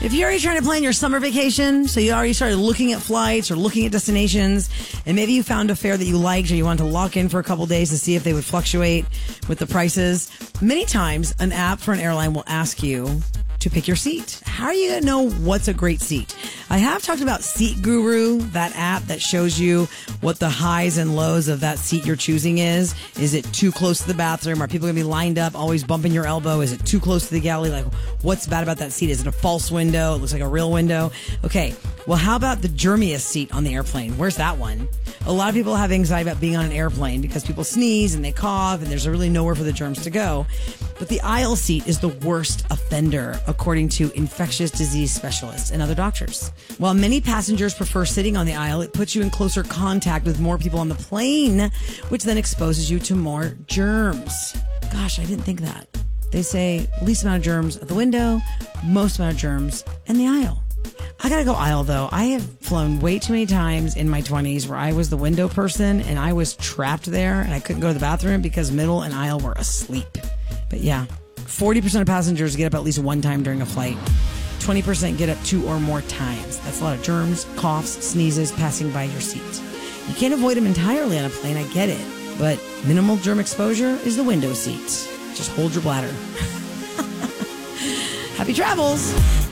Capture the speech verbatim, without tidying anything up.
If you're already trying to plan your summer vacation, so you already started looking at flights or looking at destinations, and maybe you found a fare that you liked or you wanted to lock in for a couple days to see if they would fluctuate with the prices, many times an app for an airline will ask you to pick your seat. How are you going to know what's a great seat? I have talked about Seat Guru, that app that shows you what the highs and lows of that seat you're choosing is. Is it too close to the bathroom? Are people going to be lined up, always bumping your elbow? Is it too close to the galley? Like, what's bad about that seat? Is it a false window? It looks like a real window. Okay, well, how about the germiest seat on the airplane? Where's that one? A lot of people have anxiety about being on an airplane because people sneeze and they cough and there's really nowhere for the germs to go. But the aisle seat is the worst offender, according to infectious disease specialists and other doctors. While many passengers prefer sitting on the aisle, it puts you in closer contact with more people on the plane, which then exposes you to more germs. Gosh, I didn't think that. They say least amount of germs at the window, most amount of germs in the aisle. I gotta go aisle though. I have flown way too many times in my twenties where I was the window person and I was trapped there and I couldn't go to the bathroom because middle and aisle were asleep. But yeah, forty percent of passengers get up at least one time during a flight. twenty percent get up two or more times. That's a lot of germs, coughs, sneezes passing by your seat. You can't avoid them entirely on a plane, I get it. But minimal germ exposure is the window seat. Just hold your bladder. Happy travels!